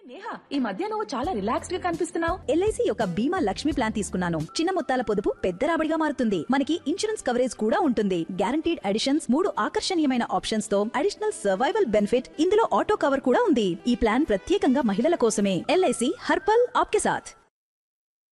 నేహా, ఈ మధ్య నువ్వు చాలా రిలాక్స్డ్ గా కనిపిస్తున్నావు. ఎల్ఐసి యొక్క బీమా లక్ష్మి ప్లాన్ తీసుకున్నాను. చిన్న మొత్తాల పొదుపు పెద్ద రాబడిగా మారుతుంది. మనకి ఇన్సూరెన్స్ కవరేజ్ కూడా ఉంటుంది. గ్యారంటీడ్ అడిషన్స్, 3 ఆకర్షణీయమైన ఆప్షన్స్ తో అడిషనల్ సర్వైవల్ బెనిఫిట్, ఇందులో ఆటో కవర్ కూడా ఉంది. ఈ ప్లాన్ ప్రత్యేకంగా మహిళల కోసమే. ఎల్ఐసి హర్పల్ ఆప్కే సాథ్.